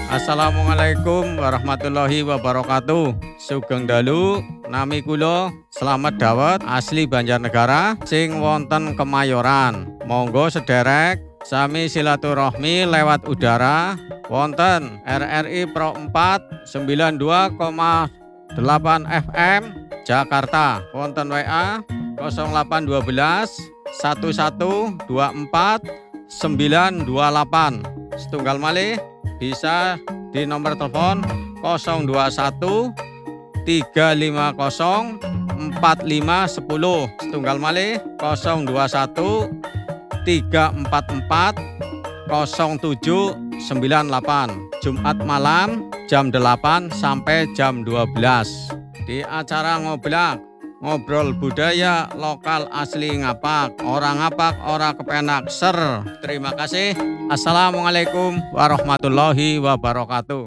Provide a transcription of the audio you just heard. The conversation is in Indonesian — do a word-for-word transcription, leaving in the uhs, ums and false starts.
Assalamualaikum warahmatullahi wabarakatuh. Sugeng dalu, nami kula Slamet Dawet asli Banjarnegara sing wonten Kemayoran. Monggo sederek sami silaturahmi lewat udara wonten R R I Pro empat sembilan dua koma delapan F M Jakarta. Wonten W A nol delapan satu dua satu satu dua empat sembilan dua delapan. Setunggal malih bisa di nomor telepon nol dua satu tiga lima nol empat lima satu nol. Setunggal malih nol dua satu tiga empat empat nol tujuh sembilan delapan. Jumat malam jam delapan sampai jam dua belas di acara Ngoblak, ngobrol budaya lokal asli Ngapak. Orang Ngapak, orang kepenak ser. Terima kasih. Assalamualaikum warahmatullahi wabarakatuh.